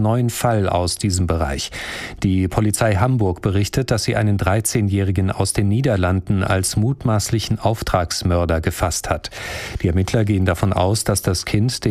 neuen Fall aus diesem Bereich. Die Polizei Hamburg berichtet, dass sie einen 13-Jährigen aus den Niederlanden als mutmaßlichen Auftragsmörder gefasst hat. Die Ermittler gehen davon aus, dass das Kind